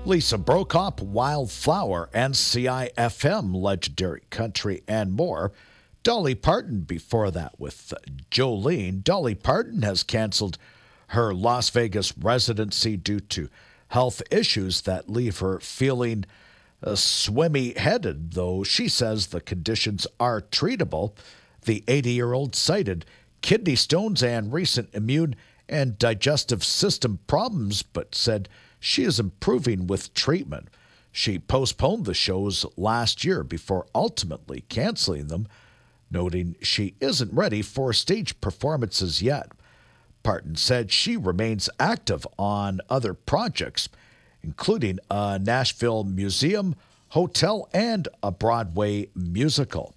Lisa Brokop, Wildflower, NCIFM, Legendary Country, and more. Dolly Parton before that with Jolene. Dolly Parton has canceled her Las Vegas residency due to health issues that leave her feeling swimmy-headed, though she says the conditions are treatable. The 80-year-old cited kidney stones and recent immune and digestive system problems, but said she is improving with treatment. She postponed the shows last year before ultimately canceling them, noting she isn't ready for stage performances yet. Parton said she remains active on other projects, including a Nashville museum, hotel, and a Broadway musical.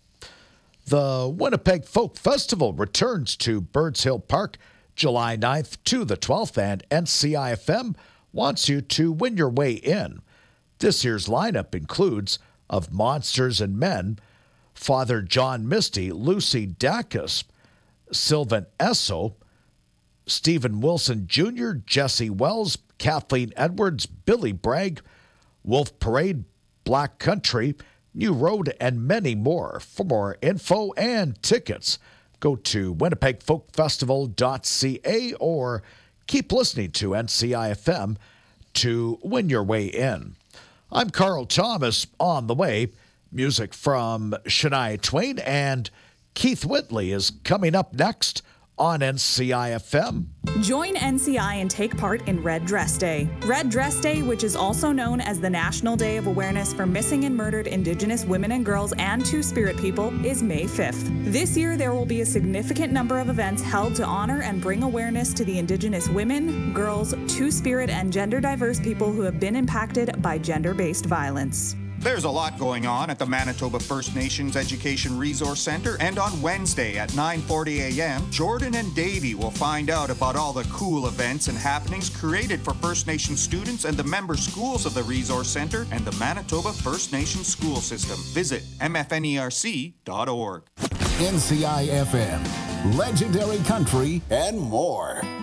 The Winnipeg Folk Festival returns to Birds Hill Park July 9th to the 12th, and NCIFM wants you to win your way in. This year's lineup includes Of Monsters and Men, Father John Misty, Lucy Dacus, Sylvan Esso, Stephen Wilson Jr., Jesse Wells, Kathleen Edwards, Billy Bragg, Wolf Parade, Black Country, New Road, and many more. For more info and tickets, go to winnipegfolkfestival.ca or keep listening to NCIFM to win your way in. I'm Carl Thomas. On the way, music from Shania Twain and Keith Whitley is coming up next on NCIFM. Join NCI and take part in Red Dress Day. Red Dress Day, which is also known as the National Day of Awareness for Missing and Murdered Indigenous Women and Girls and Two-Spirit People, is May 5th. This year, there will be a significant number of events held to honor and bring awareness to the Indigenous women, girls, Two-Spirit, and gender-diverse people who have been impacted by gender-based violence. There's a lot going on at the Manitoba First Nations Education Resource Centre, and on Wednesday at 9:40 a.m., Jordan and Davey will find out about all the cool events and happenings created for First Nation students and the member schools of the Resource Centre and the Manitoba First Nation School System. Visit mfnerc.org. NCIFM, Legendary Country, and more.